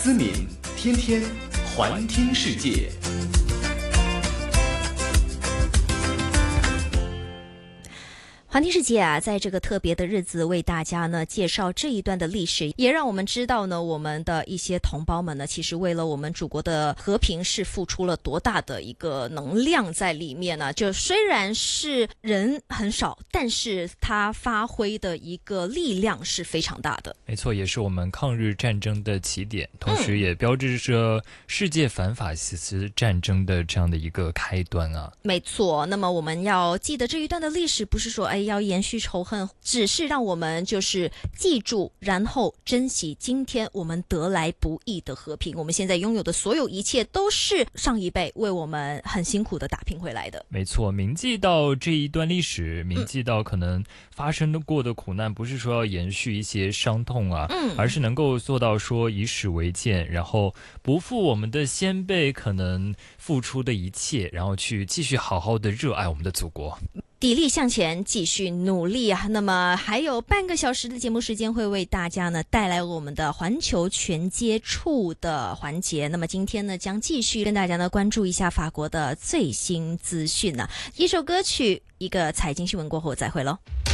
思敏，天天环听世界。 环听世界啊，在这个特别的日子为大家呢介绍这一段的历史，也让我们知道呢，我们的一些同胞们呢，其实为了我们祖国的和平是付出了多大的一个能量在里面呢。就虽然是人很少，但是他发挥的一个力量是非常大的。 没错，也是我们抗日战争的起点，同时也标志着世界反法西斯战争的这样的一个开端啊。 没错，那么我们要记得这一段的历史，不是说要延续仇恨，只是让我们就是记住，然后珍惜今天我们得来不易的和平。我们现在拥有的所有一切都是上一辈为我们很辛苦的打拼回来的。 没错，铭记到这一段历史，铭记到可能发生过的苦难，不是说要延续一些伤痛啊，而是能够做到说以史为鉴，然后不负我们的先辈可能付出的一切，然后去继续好好的热爱我们的祖国。 砥砺向前，继续努力啊！那么还有半个小时的节目时间，会为大家呢带来我们的环球全接触的环节。那么今天呢，将继续跟大家呢关注一下法国的最新资讯呢。一首歌曲，一个财经新闻过后再会喽。